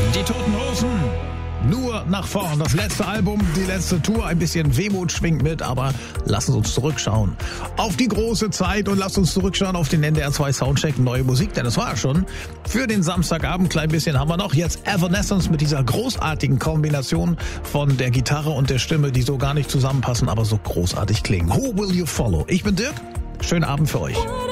Die Toten Hosen. Nur nach vorn. Das letzte Album, die letzte Tour. Ein bisschen Wehmut schwingt mit, aber lassen Sie uns zurückschauen auf die große Zeit und lasst uns zurückschauen auf den NDR 2 Soundcheck Neue Musik, denn das war ja schon für den Samstagabend. Klein bisschen haben wir noch. Jetzt Evanescence mit dieser großartigen Kombination von der Gitarre und der Stimme, die so gar nicht zusammenpassen, aber so großartig klingen. Who Will You Follow? Ich bin Dirk. Schönen Abend für euch.